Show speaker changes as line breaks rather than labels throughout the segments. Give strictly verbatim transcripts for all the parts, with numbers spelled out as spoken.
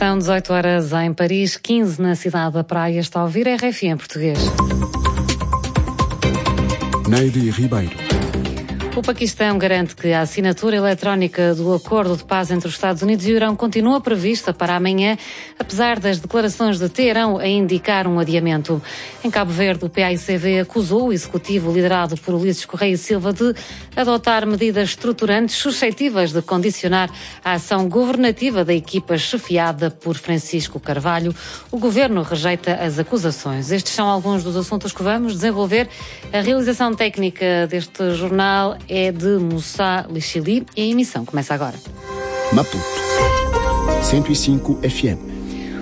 São dezoito horas em Paris, quinze na cidade da Praia. Está a ouvir R F M em português.
Neide Ribeiro.
O Paquistão garante que a assinatura eletrónica do acordo de paz entre os Estados Unidos e o Irão continua prevista para amanhã, apesar das declarações de Teherão a indicar um adiamento. Em Cabo Verde, o P A I C V acusou o executivo liderado por Ulisses Correia e Silva de adotar medidas estruturantes suscetíveis de condicionar a ação governativa da equipa chefiada por Francisco Carvalho. O governo rejeita as acusações. Estes são alguns dos assuntos que vamos desenvolver. A realização técnica deste jornal é de Moussa Lichili e a emissão começa agora.
Maputo, cento e cinco F M.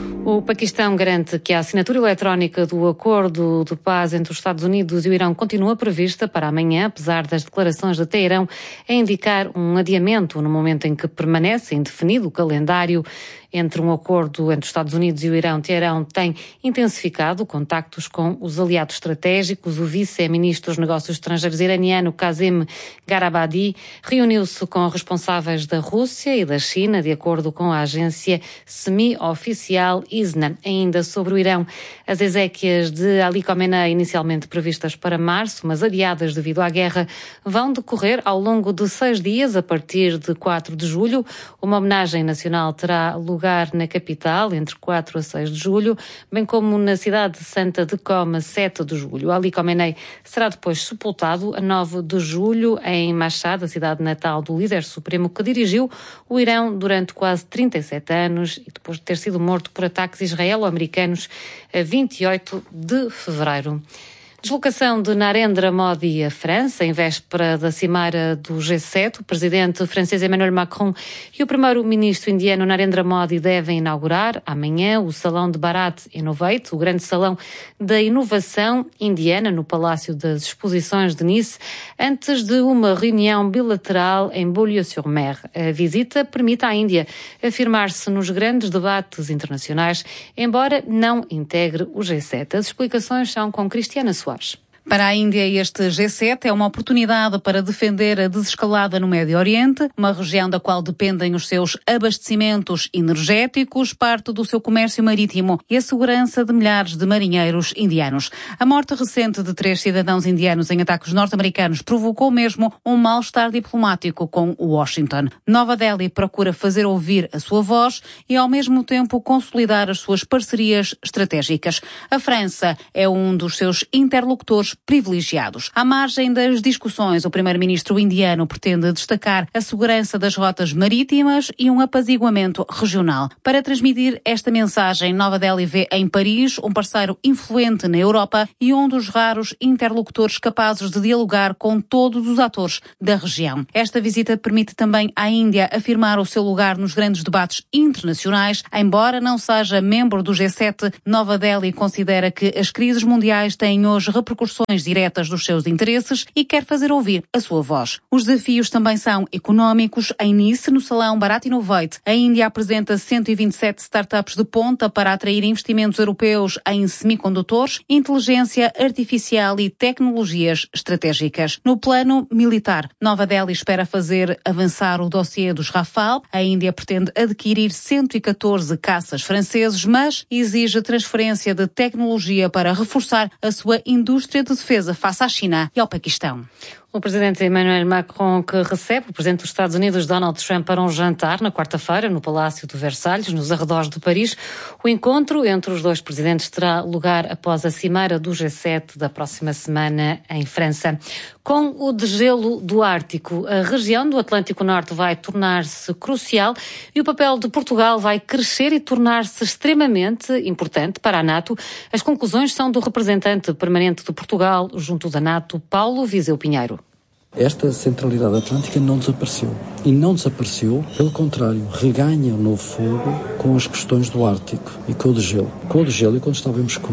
O Paquistão garante que a assinatura eletrónica do acordo de paz entre os Estados Unidos e o Irão continua prevista para amanhã, apesar das declarações de Teherão a indicar um adiamento no momento em que permanece indefinido o calendário entre um acordo entre os Estados Unidos e o Irão. Teherão tem intensificado contactos com os aliados estratégicos. O vice-ministro dos Negócios Estrangeiros iraniano, Kazem Garabadi, reuniu-se com responsáveis da Rússia e da China, de acordo com a agência semi-oficial I S N A. Ainda sobre o Irão, as exéquias de Ali Khamenei, inicialmente previstas para março, mas adiadas devido à guerra, vão decorrer ao longo de seis dias, a partir de quatro de julho. Uma homenagem nacional terá lugar lugar na capital, entre quatro a seis de julho, bem como na cidade de Santa de Coma, sete de julho. Ali Khamenei será depois sepultado a nove de julho em Mashhad, a cidade natal do líder supremo que dirigiu o Irão durante quase trinta e sete anos e depois de ter sido morto por ataques israelo-americanos a vinte e oito de fevereiro. Deslocação de Narendra Modi à França, em véspera da cimeira do G sete. O presidente francês Emmanuel Macron e o primeiro-ministro indiano Narendra Modi devem inaugurar amanhã o Salão de Bharat Innovate, o grande salão da inovação indiana, no Palácio das Exposições de Nice, antes de uma reunião bilateral em Beaulieu-sur-Mer. A visita permite à Índia afirmar-se nos grandes debates internacionais, embora não integre o G sete. As explicações são com Cristiana Soares.
Para a Índia, este G sete é uma oportunidade para defender a desescalada no Médio Oriente, uma região da qual dependem os seus abastecimentos energéticos, parte do seu comércio marítimo e a segurança de milhares de marinheiros indianos. A morte recente de três cidadãos indianos em ataques norte-americanos provocou mesmo um mal-estar diplomático com Washington. Nova Delhi procura fazer ouvir a sua voz e, ao mesmo tempo, consolidar as suas parcerias estratégicas. A França é um dos seus interlocutores privilegiados. À margem das discussões, o primeiro-ministro indiano pretende destacar a segurança das rotas marítimas e um apaziguamento regional. Para transmitir esta mensagem, Nova Delhi vê em Paris um parceiro influente na Europa e um dos raros interlocutores capazes de dialogar com todos os atores da região. Esta visita permite também à Índia afirmar o seu lugar nos grandes debates internacionais. Embora não seja membro do G sete, Nova Delhi considera que as crises mundiais têm hoje repercussões diretas dos seus interesses e quer fazer ouvir a sua voz. Os desafios também são económicos. Em Nice, no Salão Bharat Innovate, a Índia apresenta cento e vinte e sete startups de ponta para atrair investimentos europeus em semicondutores, inteligência artificial e tecnologias estratégicas. No plano militar, Nova Delhi espera fazer avançar o dossiê dos Rafale. A Índia pretende adquirir cento e catorze caças franceses, mas exige transferência de tecnologia para reforçar a sua indústria de defesa face à China e ao Paquistão.
O presidente Emmanuel Macron, que recebe o presidente dos Estados Unidos, Donald Trump, para um jantar na quarta-feira no Palácio de Versalhes, nos arredores de Paris. O encontro entre os dois presidentes terá lugar após a cimeira do G sete da próxima semana em França. Com o degelo do Ártico, a região do Atlântico Norte vai tornar-se crucial e o papel de Portugal vai crescer e tornar-se extremamente importante para a NATO. As conclusões são do representante permanente de Portugal junto da NATO, Paulo Viseu Pinheiro.
Esta centralidade atlântica não desapareceu. E não desapareceu, pelo contrário, reganha um novo fogo com as questões do Ártico e com o degelo. Com o degelo, e quando estávamos com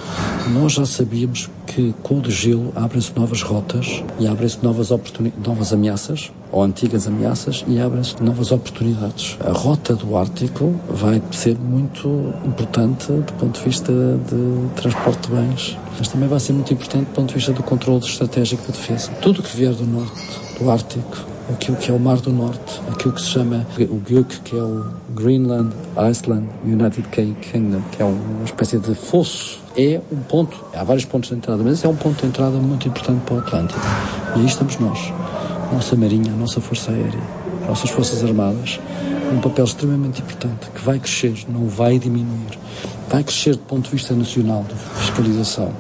nós já sabíamos que com o degelo abrem-se novas rotas e abrem-se novas, oportuni- novas ameaças, ou antigas ameaças, e abrem-se novas oportunidades. A rota do Ártico vai ser muito importante do ponto de vista de transporte de bens, mas também vai ser muito importante do ponto de vista do controle estratégico da defesa. Tudo o que vier do norte, do Ártico, aquilo que é o Mar do Norte, aquilo que se chama o G U C, que é o Greenland, Iceland, United Kingdom, que é uma espécie de fosso. É um ponto, há vários pontos de entrada, mas é um ponto de entrada muito importante para o Atlântico. E aí estamos nós, a nossa Marinha, a nossa Força Aérea, as nossas Forças Armadas, um papel extremamente importante, que vai crescer, não vai diminuir. Vai crescer do ponto de vista nacional de fiscalização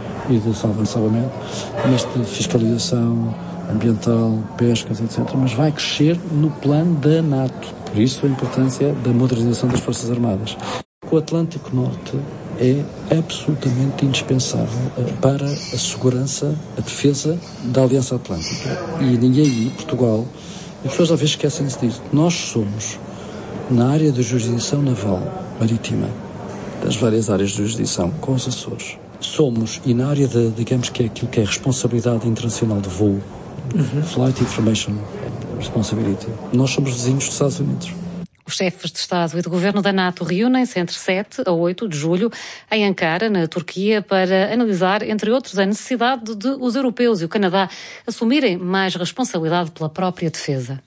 e de salvamento, mas de fiscalização ambiental, pescas, etcétera, mas vai crescer no plano da NATO. Por isso a importância da modernização das Forças Armadas. O Atlântico Norte é absolutamente indispensável para a segurança, a defesa da Aliança Atlântica. E ninguém aí, Portugal, as pessoas às vezes esquecem-se disso. Nós somos, na área da jurisdição naval marítima, das várias áreas de jurisdição, com os Açores, somos, e na área de, digamos que é aquilo que é responsabilidade internacional de voo, uhum. Flight Information Responsibility, nós somos vizinhos dos Estados Unidos.
Os chefes de Estado e de Governo da NATO reúnem-se entre sete a oito de julho em Ankara, na Turquia, para analisar, entre outros, a necessidade de os europeus e o Canadá assumirem mais responsabilidade pela própria defesa.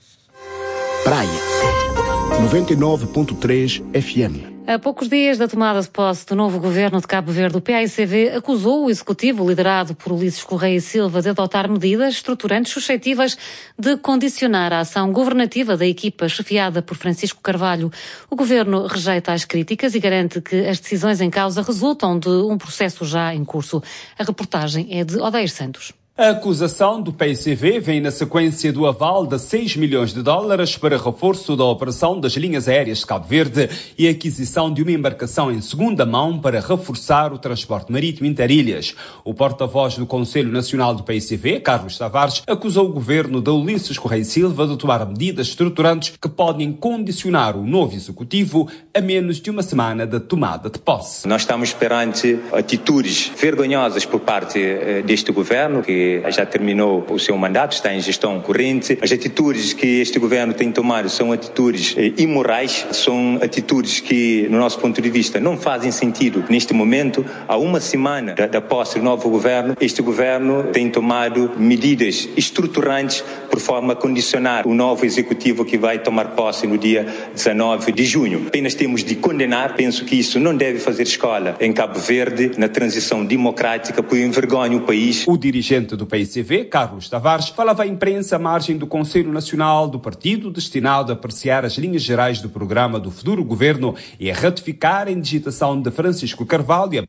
Praia noventa e nove ponto três F M.
A poucos dias da tomada de posse do novo governo de Cabo Verde, o P A I C V acusou o executivo liderado por Ulisses Correia e Silva de adotar medidas estruturantes suscetíveis de condicionar a ação governativa da equipa chefiada por Francisco Carvalho. O governo rejeita as críticas e garante que as decisões em causa resultam de um processo já em curso. A reportagem é de Odeir Santos.
A acusação do P I C V vem na sequência do aval de seis milhões de dólares para reforço da operação das linhas aéreas de Cabo Verde e aquisição de uma embarcação em segunda mão para reforçar o transporte marítimo interilhas. O porta-voz do Conselho Nacional do P I C V, Carlos Tavares, acusou o governo de Ulisses Correia e Silva de tomar medidas estruturantes que podem condicionar o novo executivo a menos de uma semana da tomada de posse.
Nós estamos perante atitudes vergonhosas por parte deste governo, que já terminou o seu mandato, está em gestão corrente. As atitudes que este governo tem tomado são atitudes eh, imorais, são atitudes que, no nosso ponto de vista, não fazem sentido. Neste momento, há uma semana da, da posse do novo governo, este governo tem tomado medidas estruturantes por forma a condicionar o novo executivo que vai tomar posse no dia dezanove de junho. Apenas temos de condenar, penso que isso não deve fazer escola em Cabo Verde, na transição democrática, porque envergonha o país.
O dirigente do P I C V, Carlos Tavares, falava à imprensa à margem do Conselho Nacional do partido, destinado a apreciar as linhas gerais do programa do futuro governo e a ratificar a indigitação de Francisco Carvalho.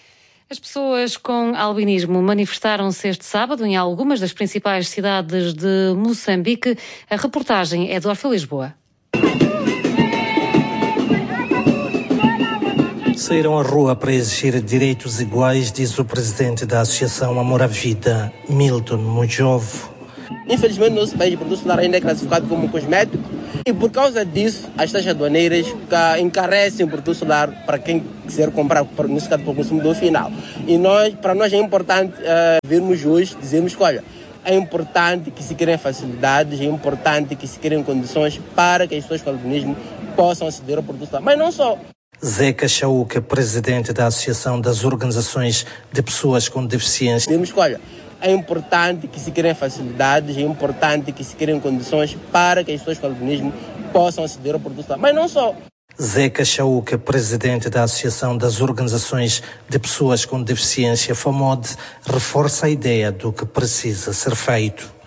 As pessoas com albinismo manifestaram-se este sábado em algumas das principais cidades de Moçambique. A reportagem é de Orfeu Lisboa.
Saíram à rua para exigir direitos iguais, diz o presidente da Associação Amor à Vida, Milton Mujovo.
Infelizmente, nosso país, o produto solar ainda é classificado como cosmético e, por causa disso, as taxas aduaneiras encarecem o produto solar para quem quiser comprar, nesse caso, para o consumidor final. E nós, para nós é importante uh, vermos hoje, dizermos que, olha, é importante que se criem facilidades, é importante que se criem condições para que as pessoas com albinismo possam aceder ao produto solar. Mas não só.
Zeca Chauca, presidente da Associação das Organizações de Pessoas com Deficiência.
Temos que, olha, é importante que se criem facilidades, é importante que se criem condições para que as pessoas com albinismo possam aceder ao produto solar. Mas não só.
Zeca Chauca, presidente da Associação das Organizações de Pessoas com Deficiência, FAMOD, reforça a ideia do que precisa ser feito.